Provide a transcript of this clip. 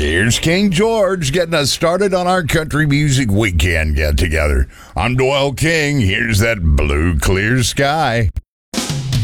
Here's King George getting us started on our country music weekend get-together. I'm Doyle King. Here's that blue, clear sky.